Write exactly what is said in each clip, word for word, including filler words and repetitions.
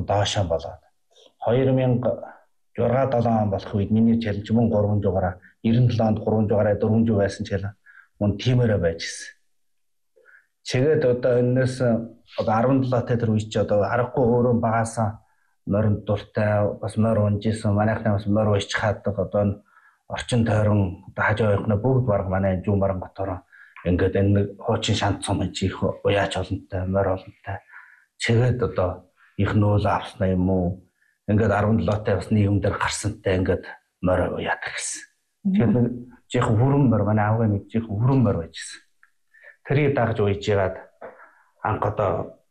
доошоо болоод хоёр мянга зургаан долоон он болох үед миний чалж мөн гурван жугаараа девяносто седьмонд гурван жугаараа дөрвөн жуг байсан ч ялаа мөн тиймээрээ байж гисэн. Чигээд одоо энэс одоо арван долоотой тэр үе чи одоо аргагүй өөрөө багаасаа морин дуртай бас морь унжсэн манайхны бас морь уйч хаадаг одоо орчин тойрон одоо хажуугийнхны бүгд бараг манай зүүн баран готоор ингээд энэ хуучин шанц цом их уяач олонтой морь олонтой чигээд одоо их нөөл авснаа юм уу ингээд арван долоотой бас нийгэм дээр гарсантай ингээд морь уяадаг гэсэн. Тэгээд нэг жих хүрэн морь манай аавын нэг жих хүрэн морь байж гисэн. Тэрийг дагж уйж яагаад анх одоо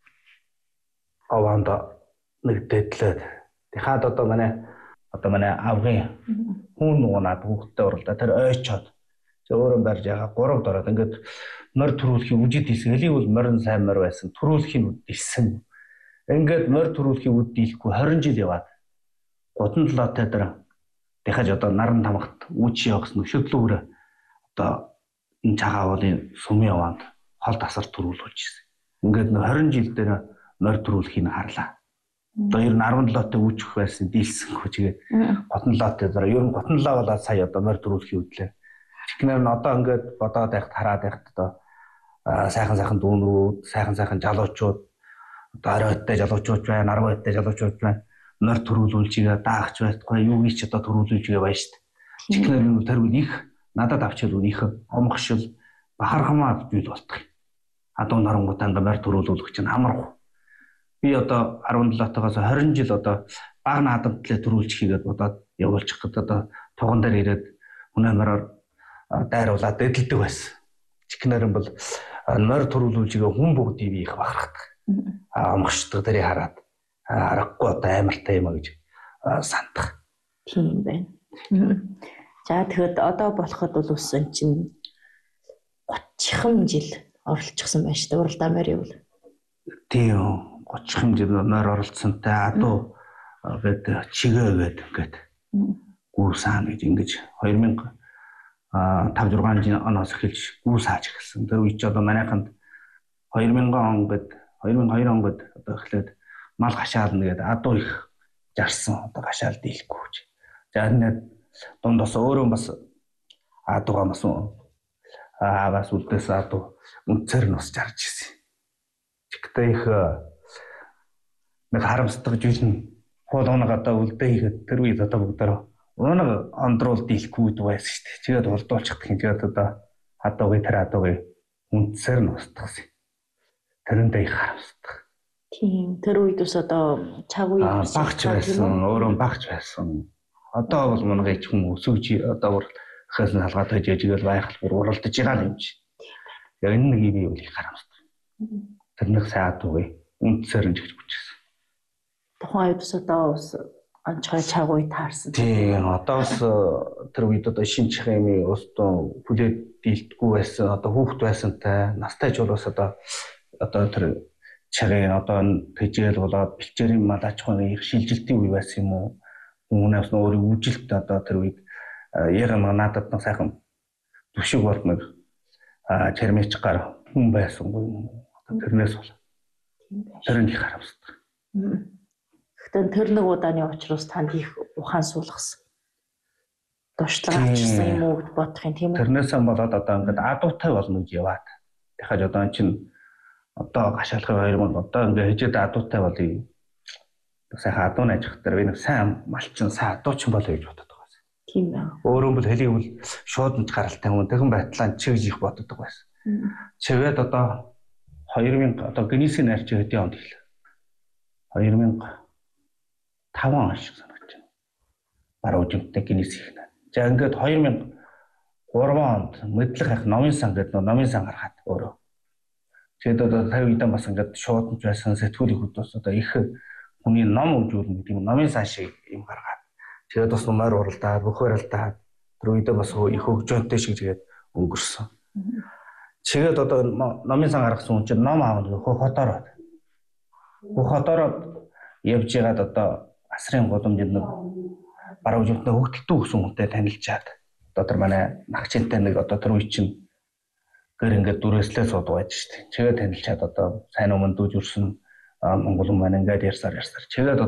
аваанд нэг дэдлээд дахиад одоо манай одоо манай аавын хүн нуунаад хүүхдтэй уралдаа тэр ойчоод өөрөө барьж байгаа гурав дороод ингээд морь төрүүлэхийн үжид хийсэн. Элийн бол морин сайн морь байсан. Төрүүлэхийн үд дисэн. Ингээд морь төрүүлэхийн үд дийлэхгүй хорин жил яваад гутан талаатай дээр дахиж одоо наран тамхад үүч явахсан шөдлөөр одоо энэ цагаавлын сумын яванд хол тасар төрүүлүүлж ирсэн. Ингээд хорин жил дээр морь төрүүлэхийг харлаа. Одоо ер нь арван долоотой үүчих байсан дийлсэнгүй чигээд гутан талаатай дээр ер нь гутан талаа болоод сая одоо морь төрүүлэхийг үдлээ. Чихнэр нь одоо ингээд бодоод байхад хараад байхад одоо сайхан сайхан дүүнрүүд, сайхан сайхан жалуучууд, одоо оройтой жалуучууд байна, арвайтай жалуучууд байна. Морь төрүүлүүлж игээ даахч байхгүй юу гэж одоо төрүүлүүлж игээ байна шүү дээ. Чихнэр нь тэрвэл их надад авчирвал их омгшил бахархамаа зүйл болтох. Адуу нарангуудаа ингээд морь төрүүлүүлэх чинь амаргүй. Би одоо арван долоотойгоос хорин жил одоо баг наадамтлаа төрүүлж хийгээд бодоод явуулчих гэдэг одоо туган дээр ирээд хүн амраар дайруулаад дэдэлдэг байсан. Чихнэр нь бол морь төрүүлүүлжгээ хүн бүгдийг их бахархдаг. Аа омгшдаг тэрийг хараад аргагүй одоо амартай юм а гэж сандах. Тийм байна. За тэгэхэд одоо болоход бол үсэн чинь гутрын жил оролцсон байна шүү дээ. Уралдаан морь бол. Тийм гутрын жил морь оролцсонтай адуу гээд чигээгээд ингээд гүүсаан гэж ингэж хоёр мянга тав зургаан оноос эхэлж гүүсааж эхэлсэн. Тэр үе чи одоо манайханд хоёр мянган он гээд хоёр мянган хоёр он гээд одоо эхлээд мал гашаална гэдэг адуу их жарсан одоо гашаал дийлэхгүй гэж. За энэ дунд бас өөрөө бас адууга бас аа бас үлдээс адуу үнцэр нь бас жарж ирсэн. Чигтээ их нэг харамсдаг зүйл нь хуулгана одоо үлдээ ихэд тэр үед одоо бүгдөө өнөг ондруул дийлэхгүй байсан шүү дээ. Тэгээд урдуулчих гэх юм тэгээд одоо адуугийн тэр адуугийн үнцэр нь устгасан. Тэрэндээ их харамсдаг. Тийм тэр үед ус одоо цаг үед багч байсан, өөрөө багч байсан. Одоо бол мунгаа ч хүн өсөж одоо хөөс нь халгаад байж ээжгээл байхал бүр уралдаж байгаа юм чи. Яг энэ нэг юм юу их харамсдаг. Тэр нэг сайн адуугийн үнцэр нь жигж бүжсэн. Тухайн үед ус одоо ус анчхай цаг үед таарсан. Тийм одоо бас тэр үед одоо шинж хэмээ өстөө хүлээд дийлдэхгүй байсан. Одоо хүүхэд байсантай настай ч бол бас одоо одоо тэр чагийн одоо тэжээл болоод бэлчээрийн мал аж ахуйн их шилжилтийн үе байсан юм уу? Хүмүүнээс нь өөрийн үжилт одоо тэр үед яг надад нэг сайхан түшиг болт нэг чермич гар хүн байсангүй юм уу? Тэрнээс бол тэр нь их харамсдаг. Гэхдээ тэр нэг удааны учраас танд их ухаан суулгасан. Дуршлаг авчирсан юм уу гэж бодох юм тийм үү? Тэрнээс болоод одоо ингээд адуутай болно гэж яваад. Дахиж одоо эн чинь одоо гашаалхын хоёр мөн одоо ингээд хижээд адуутай болъё. Сайхан адуу найжих дээр би нэг сайн малчин сайн адуучин болъё гэж боддог байсан. Тийм байна. Өөрөө бол хэлийг бол шууд нь гаралтай хүн тэгэн байтлаа чигж их боддог байсан. Чигээд одоо хоёр мянга одоо гинисийн найрч хэдийн онд хэлээ. хоёр мянга таван он шиг санагч байна. Баруун жимтэй гинис их нэ. За ингээд хоёр мянга гурван онд мэдлэг хах номын сан гэдэг номын сан гаргаад өөрөө. Тэгээд одоо тавь үедээ бас ингээд шуудж байсан сэтгүүлийн хөдөөс одоо их хүний ном өгүүлнэ гэдэг номын сан шиг юм гаргаад. Тэгээд бас морь уралдаа, бөхөрөлдөө тэр үедээ бас их хөгжөөнтэй шиг тэгээд өнгөрсөн. Чигээд одоо номын сан гаргасан хүн чинь ном аавна хөө хотоороо. Хөө хотоороо явж байгаад одоо асрын голомжинд нэг баруун жимтний хөгдөлтөө өгсөн хүнтэй танилцаад одоо тэр манай нагчинтай нэг одоо тэр үе чинь гэр ингээд дүрээслээ сууд байж штэ. Чигээ танилцаад одоо сайн өмнө дүүж үрсэн Монгол хүн маань ингээд ярьсаар ярьсаар чигээд